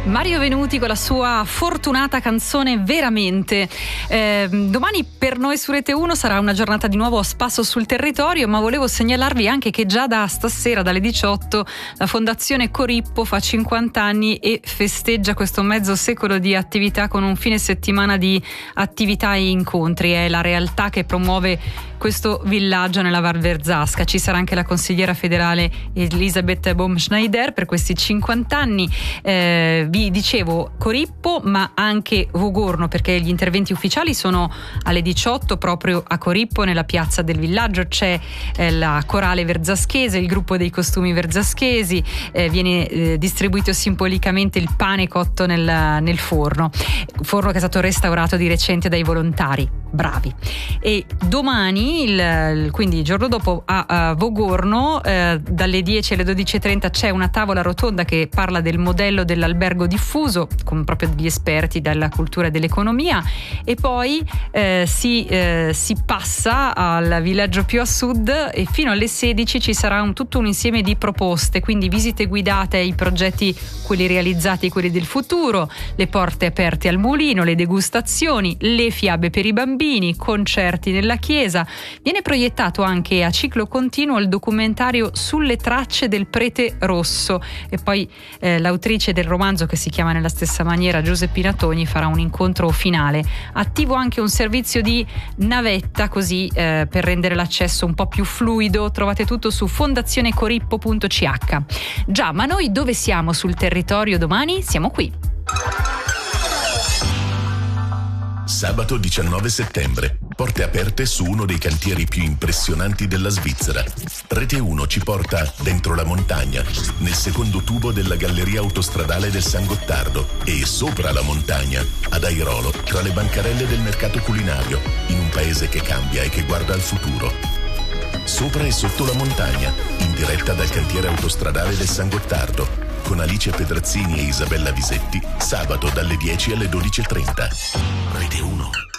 Mario Venuti con la sua fortunata canzone Veramente. Domani per noi su Rete 1 sarà una giornata di nuovo a spasso sul territorio, ma volevo segnalarvi anche che già da stasera dalle 18 la Fondazione Corippo fa 50 anni e festeggia questo mezzo secolo di attività con un fine settimana di attività e incontri. È la realtà che promuove questo villaggio nella Val Verzasca. Ci sarà anche la consigliera federale Elisabeth Baumschneider per questi 50 anni. Vi dicevo Corippo, ma anche Vogorno, perché gli interventi ufficiali sono alle 18 proprio a Corippo, nella piazza del villaggio. C'è la corale verzaschese, il gruppo dei costumi verzaschesi, viene distribuito simbolicamente il pane cotto nel forno che è stato restaurato di recente dai volontari bravi. E domani, quindi il giorno dopo, a Vogorno, dalle 10 alle 12:30 c'è una tavola rotonda che parla del modello dell'albergo diffuso, con proprio degli esperti della cultura e dell'economia, e poi si passa al villaggio più a sud e fino alle 16 ci sarà tutto un insieme di proposte, quindi visite guidate ai progetti, quelli realizzati e quelli del futuro, le porte aperte al mulino, le degustazioni, le fiabe per i bambini, concerti nella chiesa. Viene proiettato anche a ciclo continuo il documentario Sulle tracce del prete rosso, e poi l'autrice del romanzo, che si chiama nella stessa maniera, Giuseppina Togni, farà un incontro finale. Attivo anche un servizio di navetta, così per rendere l'accesso un po' più fluido. Trovate tutto su fondazionecorippo.ch. Già, ma noi dove siamo sul territorio domani? Siamo qui. Sabato 19 settembre, porte aperte su uno dei cantieri più impressionanti della Svizzera. Rete 1 ci porta dentro la montagna, nel secondo tubo della galleria autostradale del San Gottardo, e sopra la montagna, ad Airolo, tra le bancarelle del mercato culinario, in un paese che cambia e che guarda al futuro. Sopra e sotto la montagna, in diretta dal cantiere autostradale del San Gottardo, con Alice Pedrazzini e Isabella Visetti, sabato dalle 10 alle 12:30. Rete 1.